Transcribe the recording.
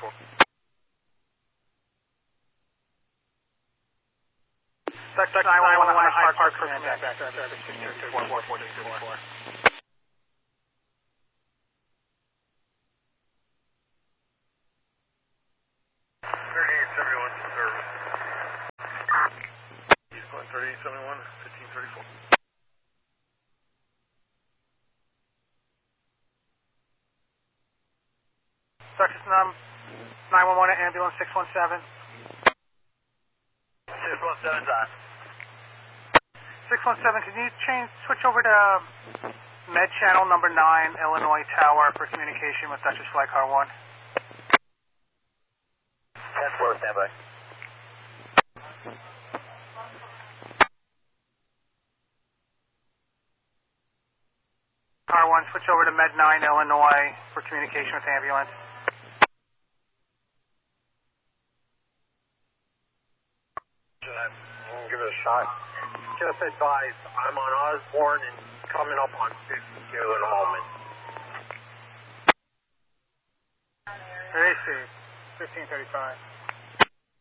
Section 911 Hyde Park for command back service 634. He's going 3871, 1534. Section 911 ambulance 617. 617's on. 617, can you switch over to med channel number 9, Illinois Tower for communication with Dutchess Flight Car 1? 10-4, standby. Car 1, switch over to med 9, Illinois for communication with ambulance. Give it a shot. Just advise, I'm on Osborne and coming up on 52 in a moment. AC, 1535.